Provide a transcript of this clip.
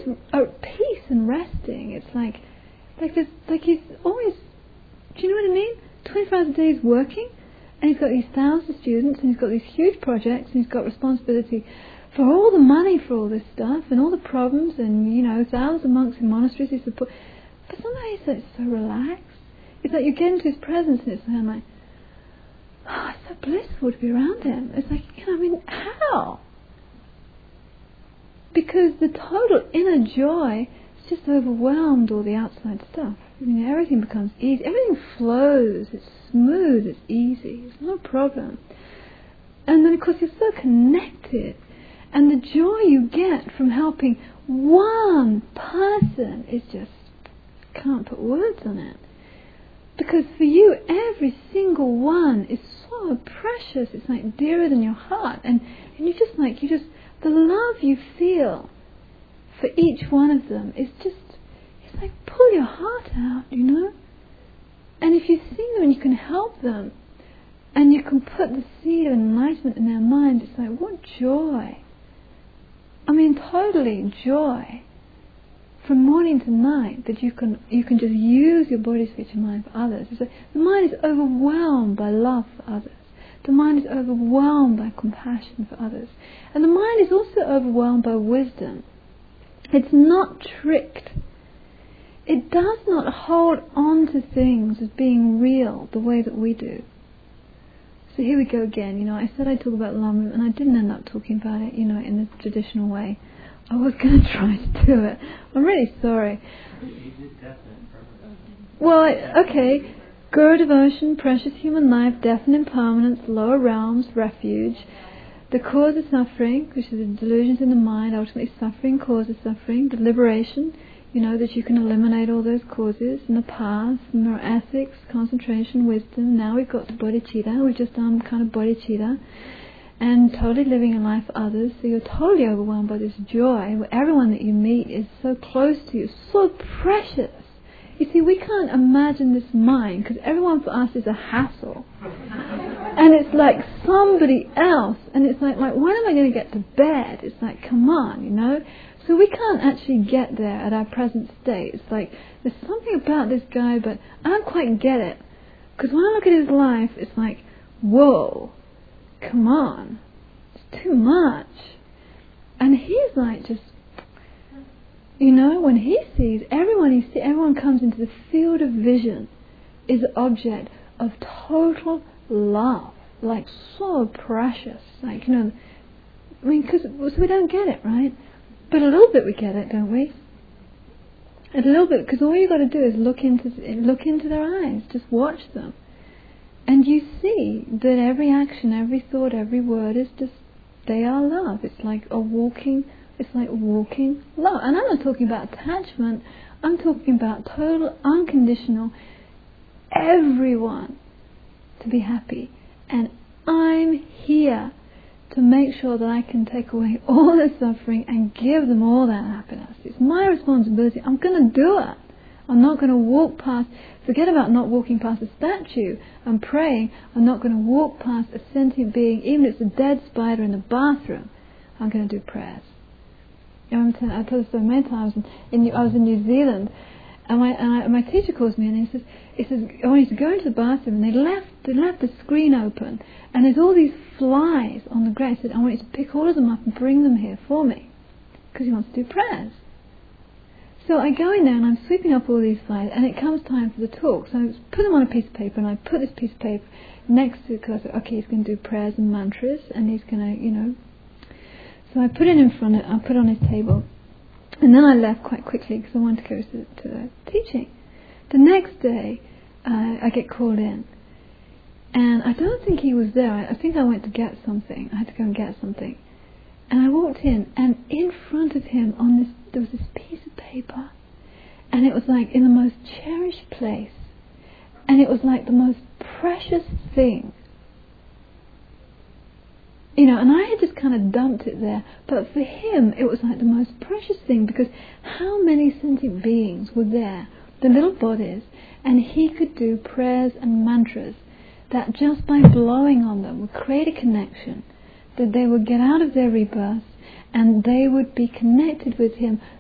at peace and resting. It's like he's always, do you know what I mean? 24 hours a day he's working, and he's got these thousands of students, and he's got these huge projects, and he's got responsibility for all the money for all this stuff, and all the problems, and, you know, thousands of monks in monasteries he supports. But somehow he's like so relaxed. It's like you get into his presence, and it's kind of like, oh, it's so blissful to be around him. It's like, you know, I mean, how? Because the total inner joy has just overwhelmed all the outside stuff. I mean, everything becomes easy. Everything flows. It's smooth. It's easy. It's no problem. And then, of course, you're so connected. And the joy you get from helping one person is just, can't put words on it. Because for you, every single one is so precious. It's like dearer than your heart. And you just, the love you feel for each one of them is just, it's like pull your heart out, you know. And if you see them and you can help them, and you can put the seed of enlightenment in their mind, it's like, what joy. I mean, totally joy. From morning to night, that you can just use your body, speech and mind for others. It's like the mind is overwhelmed by love for others. The mind is overwhelmed by compassion for others. And the mind is also overwhelmed by wisdom. It's not tricked. It does not hold on to things as being real the way that we do. So here we go again. You know, I said I'd talk about Lama, and I didn't end up talking about it, you know, in the traditional way. I was going to try to do it. I'm really sorry. Well, okay. Guru devotion, precious human life, death and impermanence, lower realms, refuge. The cause of suffering, which is the delusions in the mind, ultimately suffering, cause of suffering. The liberation, you know, that you can eliminate all those causes. And the path, neuroethics, concentration, wisdom. Now we've got the bodhicitta. We've just done kind of bodhicitta. And totally living a life for others, so you're totally overwhelmed by this joy, where everyone that you meet is so close to you, so precious. You see, we can't imagine this mind, because everyone for us is a hassle. And it's like somebody else, and it's like, when am I going to get to bed? It's like, come on, you know? So we can't actually get there at our present state. It's like, there's something about this guy, but I don't quite get it. Because when I look at his life, it's like, whoa. Come on, it's too much. And he's like just, you know, when he sees everyone comes into the field of vision is an object of total love, like so precious, like, you know, I mean, because we don't get it, right? But a little bit we get it, don't we? A little bit, because all you got to do is look into their eyes, just watch them. And you see that every action, every thought, every word is just, they are love. It's like walking love. And I'm not talking about attachment. I'm talking about total, unconditional, everyone to be happy. And I'm here to make sure that I can take away all the suffering and give them all that happiness. It's my responsibility. I'm going to do it. I'm not going to walk past, forget about not walking past a statue and praying. I'm not going to walk past a sentient being, even if it's a dead spider in the bathroom. I'm going to do prayers. I told this so many times. I was in New Zealand, and my teacher calls me and he says, I want you to go into the bathroom, and they left the screen open, and there's all these flies on the ground. He said, I want you to pick all of them up and bring them here for me, because he wants to do prayers. So I go in there and I'm sweeping up all these flies, and it comes time for the talk. So I put them on a piece of paper, and I put this piece of paper next to it, because I said, okay, he's going to do prayers and mantras, and he's going to, you know. So I put it in front of it, I put it on his table, and then I left quite quickly because I wanted to go to the teaching. The next day, I get called in, and I don't think he was there. I think I went to get something. I had to go and get something. And I walked in, and in front of him there was this piece of paper, and it was like in the most cherished place, and it was like the most precious thing. You know, and I had just kind of dumped it there, but for him it was like the most precious thing, because how many sentient beings were there, the little bodies, and he could do prayers and mantras that just by blowing on them would create a connection, that they would get out of their rebirth and they would be connected with him